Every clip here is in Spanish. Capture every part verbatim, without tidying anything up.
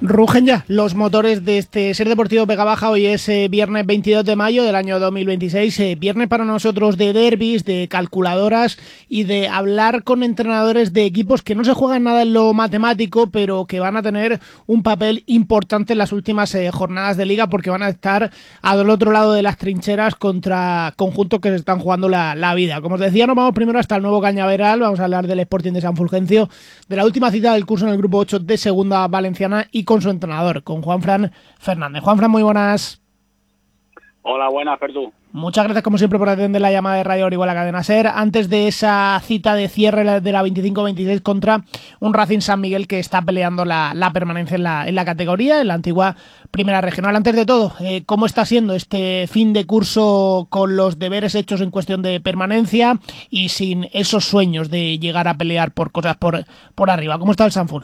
Rugen ya los motores de este Ser Deportivo Vega Baja. Hoy es eh, viernes veintidós de mayo del año dos mil veintiséis, eh, viernes para nosotros de derbis, de calculadoras y de hablar con entrenadores de equipos que no se juegan nada en lo matemático, pero que van a tener un papel importante en las últimas eh, jornadas de liga, porque van a estar al otro lado de las trincheras contra conjuntos que se están jugando la, la vida. Como os decía, nos vamos primero hasta el Nuevo Cañaveral. Vamos a hablar del Sporting de San Fulgencio, de la última cita del curso en el grupo ocho de Segunda Valenciana y con su entrenador, con Juanfran Fernández. Juanfran, muy buenas. Hola, buenas, Fertu. Muchas gracias, como siempre, por atender la llamada de Radio Orihuela Cadena Ser. Antes de esa cita de cierre de la veinticinco veintiséis contra un Racing San Miguel que está peleando la, la permanencia en la, en la categoría, en la antigua Primera Regional. Antes de todo, eh, ¿cómo está siendo este fin de curso con los deberes hechos en cuestión de permanencia y sin esos sueños de llegar a pelear por cosas por, por arriba? ¿Cómo está el Sanful?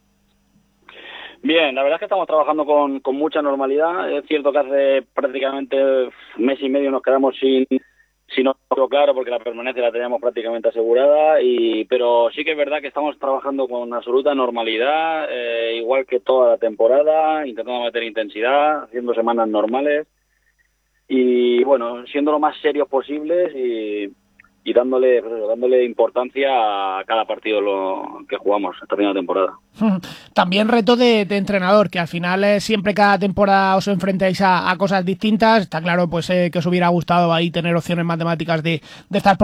Bien, la verdad es que estamos trabajando con, con mucha normalidad. Es cierto que hace prácticamente mes y medio nos quedamos sin, sin otro claro, porque la permanencia la teníamos prácticamente asegurada, y pero sí que es verdad que estamos trabajando con absoluta normalidad, eh, igual que toda la temporada, intentando meter intensidad, haciendo semanas normales y, bueno, siendo lo más serios posibles y... y dándole pues eso, dándole importancia a cada partido lo que jugamos esta primera temporada. También reto de, de entrenador, que al final eh, siempre cada temporada os enfrentáis a, a cosas distintas. Está claro pues eh, que os hubiera gustado ahí tener opciones matemáticas de, de estar